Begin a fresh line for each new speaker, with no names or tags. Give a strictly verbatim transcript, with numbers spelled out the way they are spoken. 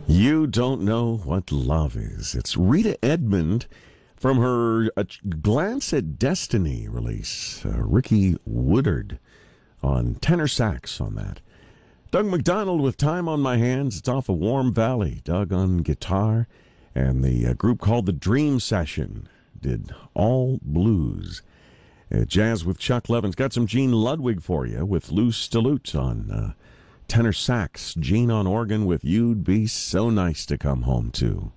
You Don't Know What Love Is. It's Rita Edmond from her A Glance at Destiny release. Uh, Ricky Woodard on tenor sax on that. Doug McDonald with Time on My Hands. It's off of Warm Valley. Doug on guitar. And the uh, group called The Dream Session did All Blues. Uh, Jazz with Chuck Levin's got some Gene Ludwig for you with Lou Stillute on uh, tenor sax. Gene on organ with You'd Be So Nice to Come Home To.